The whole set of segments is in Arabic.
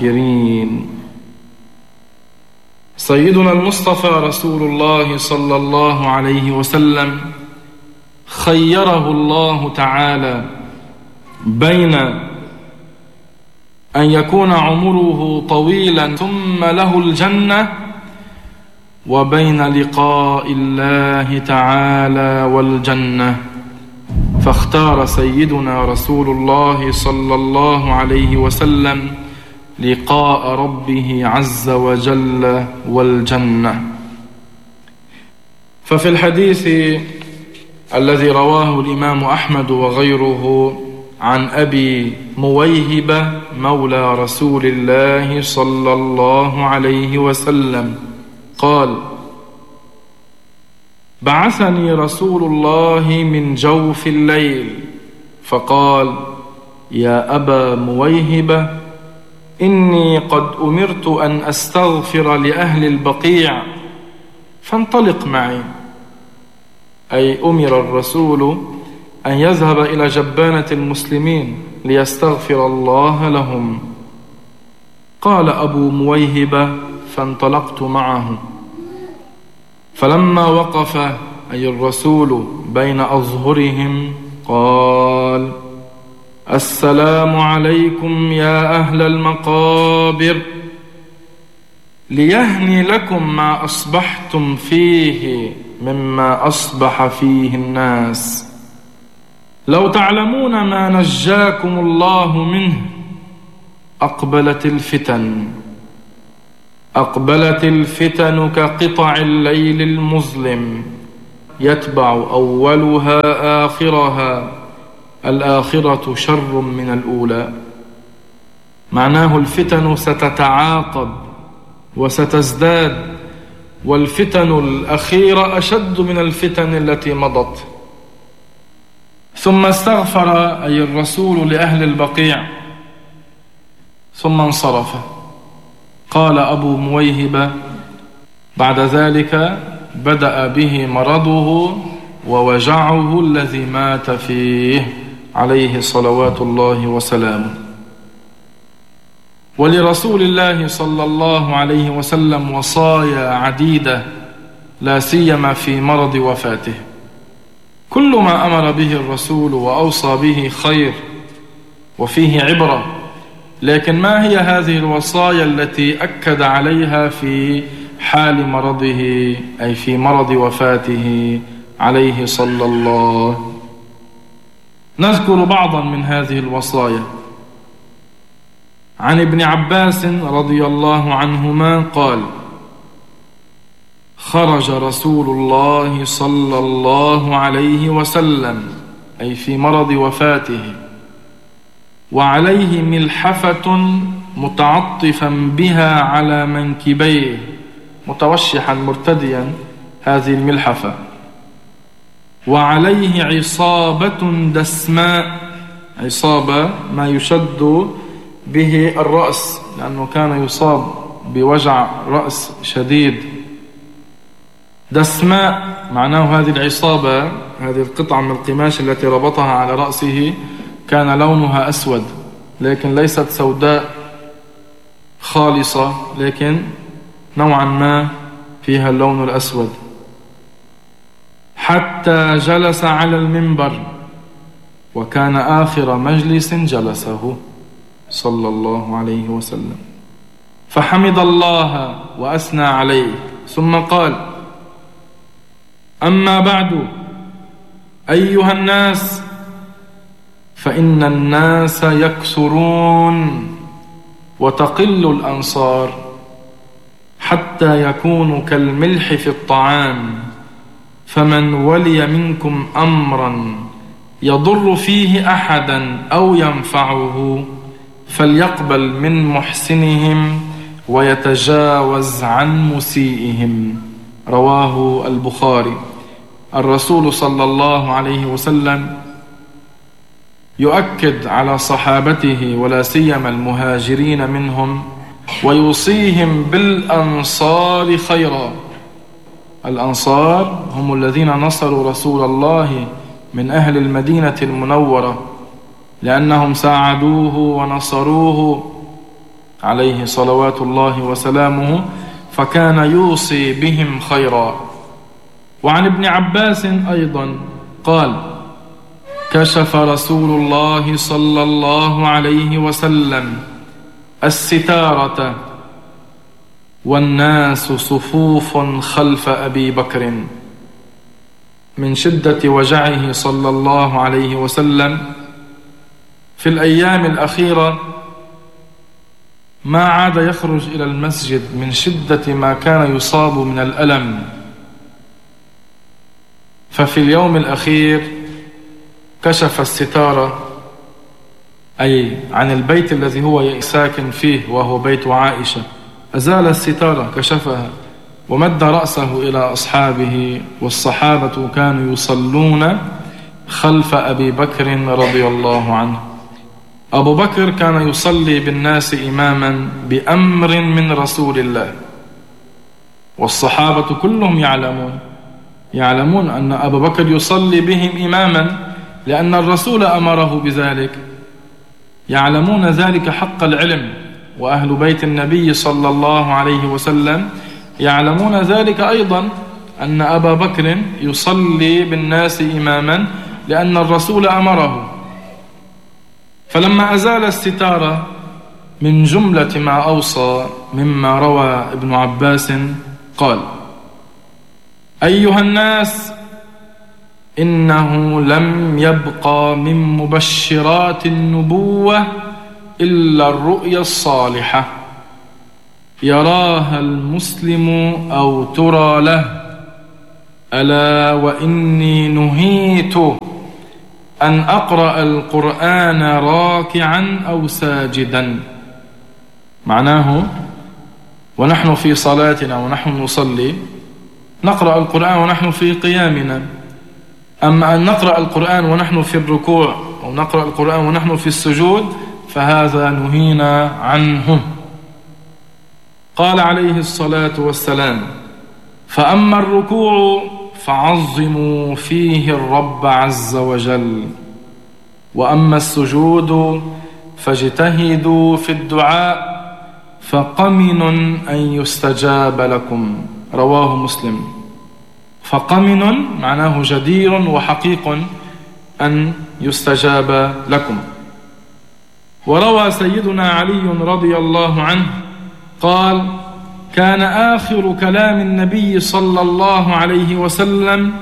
المهاجرين. سيدنا المصطفى رسول الله صلى الله عليه وسلم خيره الله تعالى بين أن يكون عمره طويلا ثم له الجنة، وبين لقاء الله تعالى والجنة، فاختار سيدنا رسول الله صلى الله عليه وسلم لقاء ربه عز وجل والجنة. ففي الحديث الذي رواه الإمام أحمد وغيره عن أبي مويهبة مولى رسول الله صلى الله عليه وسلم قال: بعثني رسول الله من جوف الليل فقال: يا أبا مويهبة، إني قد أمرت أن أستغفر لأهل البقيع فانطلق معي. أي أمر الرسول أن يذهب إلى جبانة المسلمين ليستغفر الله لهم. قال أبو مويهبة: فانطلقت معه، فلما وقف أي الرسول بين أظهرهم قال: السلام عليكم يا أهل المقابر، ليهني لكم ما أصبحتم فيه مما أصبح فيه الناس. لو تعلمون ما نجاكم الله منه. أقبلت الفتن كقطع الليل المظلم، يتبع أولها آخرها، الآخرة شر من الأولى. معناه الفتن ستتعاقب وستزداد، والفتن الأخيرة أشد من الفتن التي مضت. ثم استغفر أي الرسول لأهل البقيع ثم انصرف. قال أبو مويهبة: بعد ذلك بدأ به مرضه ووجعه الذي مات فيه عليه صلوات الله وسلامه. ولرسول الله صلى الله عليه وسلم وصايا عديدة، لا سيما في مرض وفاته. كل ما أمر به الرسول وأوصى به خير وفيه عبرة، لكن ما هي هذه الوصايا التي أكد عليها في حال مرضه، أي في مرض وفاته عليه صلى الله؟ نذكر بعضا من هذه الوصايا. عن ابن عباس رضي الله عنهما قال: خرج رسول الله صلى الله عليه وسلم، أي في مرض وفاته، وعليه ملحفة متعطفا بها على منكبيه، متوشحا مرتديا هذه الملحفة، وعليه عصابة دسماء. عصابة ما يشد به الرأس، لأنه كان يصاب بوجع رأس شديد. دسماء معناه هذه العصابة، هذه القطعة من القماش التي ربطها على رأسه كان لونها أسود، لكن ليست سوداء خالصة، لكن نوعا ما فيها اللون الأسود. حتى جلس على المنبر، وكان آخر مجلس جلسه صلى الله عليه وسلم، فحمد الله وأثنى عليه، ثم قال: أما بعد أيها الناس، فإن الناس يكثرون وتقل الأنصار، حتى يكونوا كالملح في الطعام، فمن ولي منكم أمرا يضر فيه أحدا أو ينفعه فليقبل من محسنهم ويتجاوز عن مسيئهم. رواه البخاري. الرسول صلى الله عليه وسلم يؤكد على صحابته ولا سيما المهاجرين منهم، ويوصيهم بالأنصار خيرا. الأنصار هم الذين نصروا رسول الله من أهل المدينة المنورة، لأنهم ساعدوه ونصروه عليه صلوات الله وسلامه، فكان يوصي بهم خيرا. وعن ابن عباس أيضا قال: كشف رسول الله صلى الله عليه وسلم الستارة والناس صفوف خلف أبي بكر، من شدة وجعه صلى الله عليه وسلم في الأيام الأخيرة ما عاد يخرج إلى المسجد من شدة ما كان يصاب من الألم. ففي اليوم الأخير كشف الستارة، أي عن البيت الذي هو ساكن فيه وهو بيت عائشة، أزال الستارة كشفها ومد رأسه إلى أصحابه، والصحابة كانوا يصلون خلف أبي بكر رضي الله عنه. أبو بكر كان يصلي بالناس إماما بأمر من رسول الله، والصحابة كلهم يعلمون أن أبا بكر يصلي بهم إماما لأن الرسول أمره بذلك، يعلمون ذلك حق العلم، وأهل بيت النبي صلى الله عليه وسلم يعلمون ذلك أيضا، أن أبا بكر يصلي بالناس إماما لأن الرسول أمره. فلما أزال الستارة من جملة ما أوصى مما روى ابن عباس قال: أيها الناس، إنه لم يبقى من مبشرات النبوة إلا الرؤيا الصالحة يراها المسلم أو ترى له، ألا وإني نهيت أن أقرأ القرآن راكعا أو ساجدا. معناه ونحن في صلاتنا ونحن نصلي نقرأ القرآن ونحن في قيامنا، أما أن نقرأ القرآن ونحن في الركوع أو نقرأ القرآن ونحن في السجود فهذا نهينا عنه. قال عليه الصلاة والسلام: فأما الركوع فعظموا فيه الرب عز وجل، وأما السجود فاجتهدوا في الدعاء فقمن أن يستجاب لكم. رواه مسلم. فقمن معناه جدير وحقيق أن يستجاب لكم. وروى سيدنا علي رضي الله عنه قال: كان آخر كلام النبي صلى الله عليه وسلم: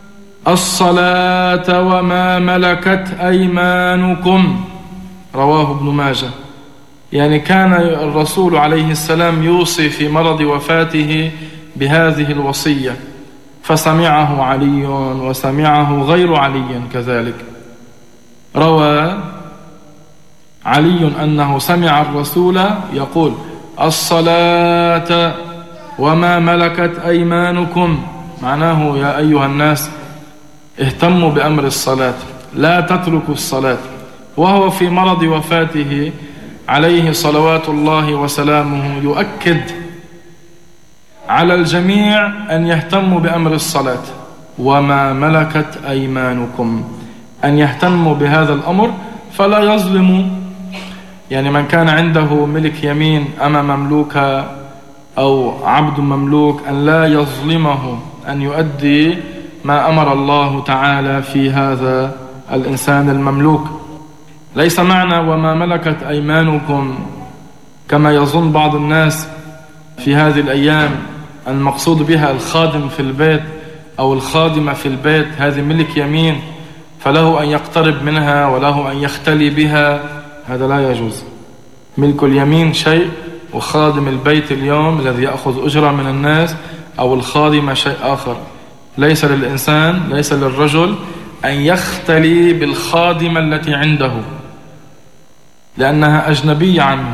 الصلاة وما ملكت أيمانكم. رواه ابن ماجه. يعني كان الرسول عليه السلام يوصي في مرض وفاته بهذه الوصية، فسمعه علي وسمعه غير علي كذلك. روى علي أنه سمع الرسول يقول: الصلاة وما ملكت أيمانكم، معناه يا أيها الناس اهتموا بأمر الصلاة، لا تتركوا الصلاة. وهو في مرض وفاته عليه صلوات الله وسلامه يؤكد على الجميع أن يهتموا بأمر الصلاة وما ملكت أيمانكم، أن يهتموا بهذا الأمر فلا يظلموا. يعني من كان عنده ملك يمين أما مملوكة أو عبد مملوك أن لا يظلمه، أن يؤدي ما أمر الله تعالى في هذا الإنسان المملوك. ليس معنى وما ملكت أيمانكم كما يظن بعض الناس في هذه الأيام المقصود بها الخادم في البيت أو الخادمة في البيت، هذه ملك يمين فله أن يقترب منها وله أن يختلي بها، هذا لا يجوز. ملك اليمين شيء، وخادم البيت اليوم الذي يأخذ أجرة من الناس أو الخادمة شيء آخر. ليس للإنسان، ليس للرجل أن يختلي بالخادمة التي عنده لأنها أجنبية عنه.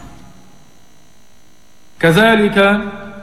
كذلك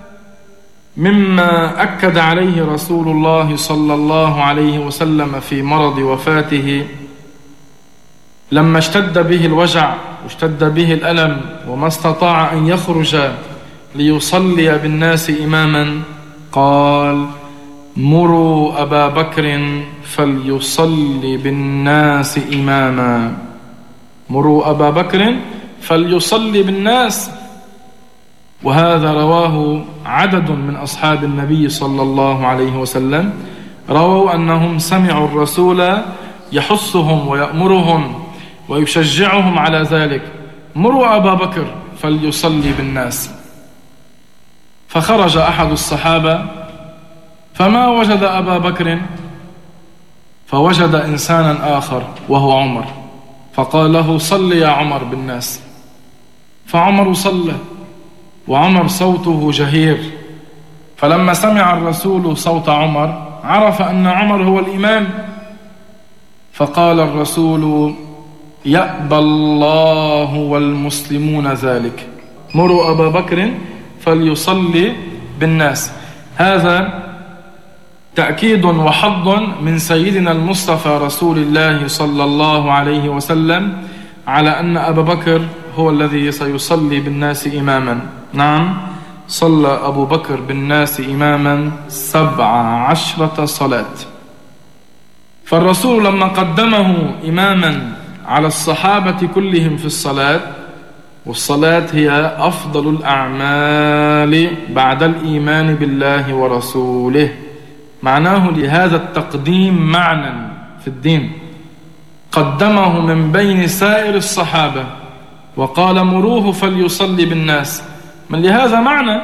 مما أكد عليه رسول الله صلى الله عليه وسلم في مرض وفاته لما اشتد به الوجع واشتد به الألم وما استطاع أن يخرج ليصلي بالناس إماما، قال: مروا أبا بكر فليصلي بالناس إماما. مروا أبا بكر فليصلي بالناس. وهذا رواه عدد من أصحاب النبي صلى الله عليه وسلم، رووا أنهم سمعوا الرسول يحثهم ويأمرهم ويشجعهم على ذلك: مروا أبا بكر فليصلي بالناس. فخرج أحد الصحابة فما وجد أبا بكر، فوجد إنسانا آخر وهو عمر، فقال له: صل يا عمر بالناس. فعمر صلى، وعمر صوته جهير، فلما سمع الرسول صوت عمر عرف أن عمر هو الإمام، فقال الرسول: يأبى الله والمسلمون ذلك، مروا أبا بكر فليصلي بالناس. هذا تأكيد وحض من سيدنا المصطفى رسول الله صلى الله عليه وسلم على أن أبا بكر هو الذي سيصلي بالناس إماما. نعم، صلى أبو بكر بالناس إماما 17 صلاة. فالرسول لما قدمه إماما على الصحابة كلهم في الصلاة، والصلاة هي أفضل الأعمال بعد الإيمان بالله ورسوله، معناه لهذا التقديم معنى في الدين، قدمه من بين سائر الصحابة وقال: مروه فليصلي بالناس. من لهذا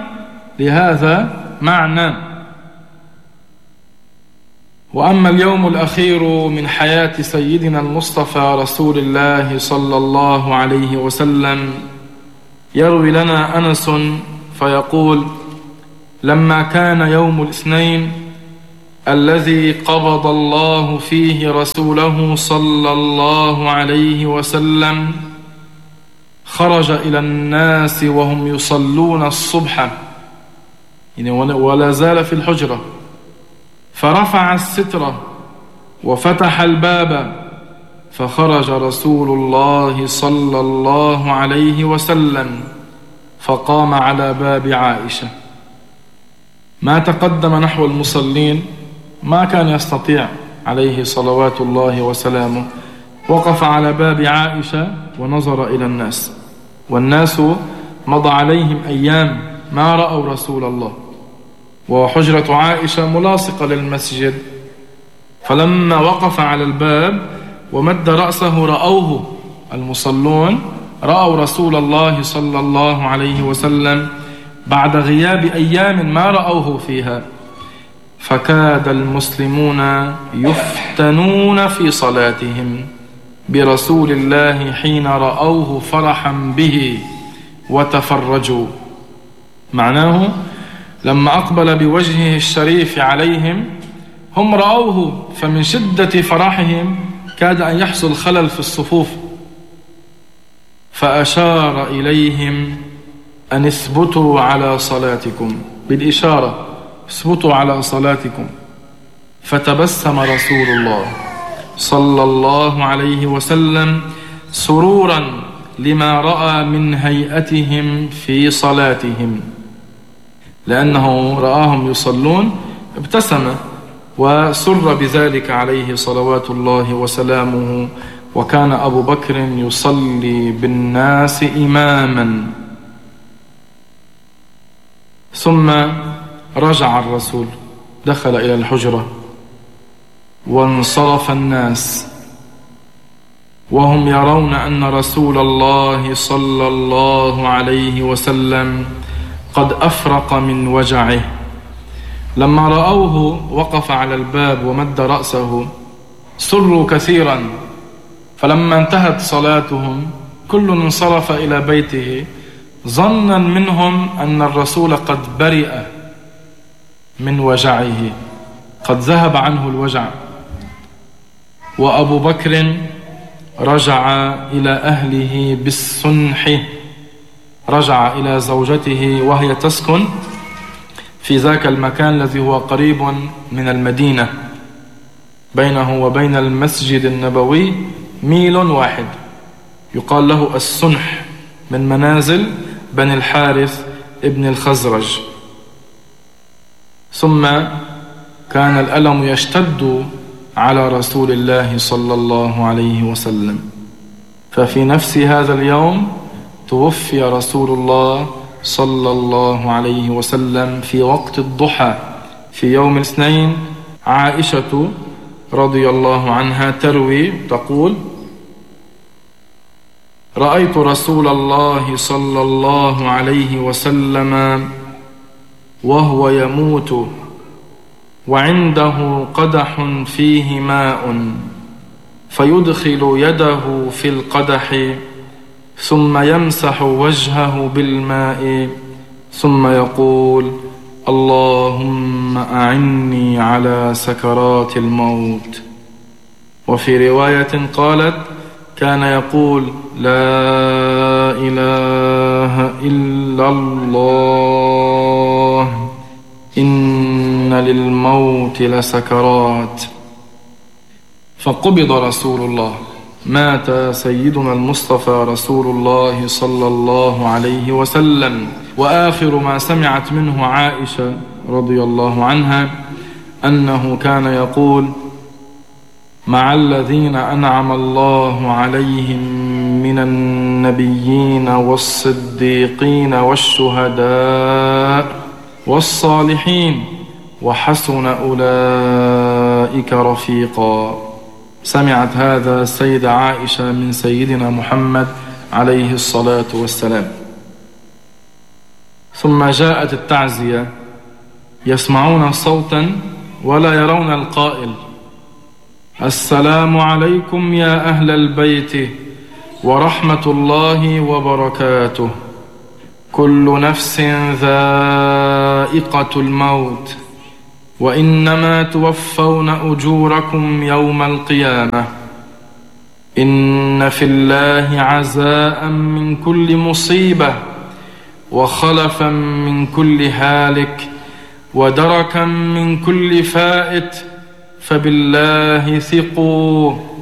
معنى. وأما اليوم الأخير من حياة سيدنا المصطفى رسول الله صلى الله عليه وسلم، يروي لنا أنس فيقول: لما كان يوم الاثنين الذي قبض الله فيه رسوله صلى الله عليه وسلم، خرج إلى الناس وهم يصلون الصبح، ولا زال في الحجرة، فرفع السترة وفتح الباب، فخرج رسول الله صلى الله عليه وسلم فقام على باب عائشة. ما تقدم نحو المصلين، ما كان يستطيع عليه صلوات الله وسلامه، وقف على باب عائشة ونظر إلى الناس، والناس مضى عليهم أيام ما رأوا رسول الله، وحجرة عائشة ملاصقة للمسجد، فلما وقف على الباب ومد رأسه رأوه المصلون، رأوا رسول الله صلى الله عليه وسلم بعد غياب أيام ما رأوه فيها، فكاد المسلمون يفتنون في صلاتهم برسول الله حين رأوه فرحا به وتفرجوا. معناه لما أقبل بوجهه الشريف عليهم هم رأوه، فمن شدة فرحهم كاد أن يحصل خلل في الصفوف، فأشار إليهم أن اثبتوا على صلاتكم، بالإشارة: اثبتوا على صلاتكم. فتبسم رسول الله صلى الله عليه وسلم سرورا لما رأى من هيئتهم في صلاتهم، لأنه رآهم يصلون ابتسم وسر بذلك عليه صلوات الله وسلامه. وكان أبو بكر يصلي بالناس إماما. ثم رجع الرسول، دخل إلى الحجرة، وانصرف الناس وهم يرون أن رسول الله صلى الله عليه وسلم قد أفرق من وجعه. لما رأوه وقف على الباب ومد رأسه سروا كثيرا، فلما انتهت صلاتهم كل انصرف إلى بيته ظنا منهم أن الرسول قد برئ من وجعه، قد ذهب عنه الوجع. وأبو بكر رجع إلى أهله بالسنح، رجع إلى زوجته وهي تسكن في ذاك المكان الذي هو قريب من المدينة، بينه وبين المسجد النبوي 1 ميل واحد، يقال له السنح، من منازل بني الحارث ابن الخزرج. ثم كان الألم يشتد على رسول الله صلى الله عليه وسلم، ففي نفس هذا اليوم توفي رسول الله صلى الله عليه وسلم في وقت الضحى في يوم الاثنين. عائشة رضي الله عنها تروي تقول: رأيت رسول الله صلى الله عليه وسلم وهو يموت وعنده قدح فيه ماء، فيدخل يده في القدح ثم يمسح وجهه بالماء ثم يقول: اللهم أعني على سكرات الموت. وفي رواية قالت: كان يقول: لا إله إلا الله إن للموت لسكرات. فقبض رسول الله، مات سيدنا المصطفى رسول الله صلى الله عليه وسلم. وآخر ما سمعت منه عائشة رضي الله عنها أنه كان يقول: مع الذين أنعم الله عليهم من النبيين والصديقين والشهداء والصالحين وحسن أولئك رفيقا. سمعت هذا السيدة عائشة من سيدنا محمد عليه الصلاة والسلام. ثم جاءت التعزية، يسمعون صوتا ولا يرون القائل: السلام عليكم يا أهل البيت ورحمة الله وبركاته، كل نفس ذائقة الموت وإنما توفون أجوركم يوم القيامة، إن في الله عزاء من كل مصيبة وخلفا من كل هالك ودركا من كل فائت، فبالله ثقوا